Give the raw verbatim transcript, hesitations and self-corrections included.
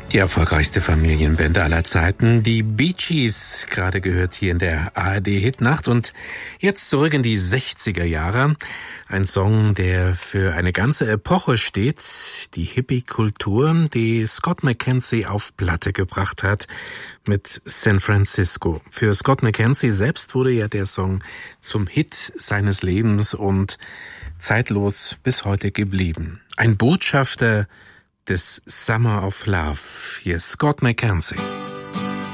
Die erfolgreichste Familienband aller Zeiten, die Bee Gees, gerade gehört hier in der A R D-Hitnacht. Und jetzt zurück in die sechziger Jahre. Ein Song, der für eine ganze Epoche steht, die Hippie-Kultur, die Scott McKenzie auf Platte gebracht hat mit San Francisco. Für Scott McKenzie selbst wurde ja der Song zum Hit seines Lebens und zeitlos bis heute geblieben. Ein Botschafter des Summer of Love. Hier ist Scott McKenzie.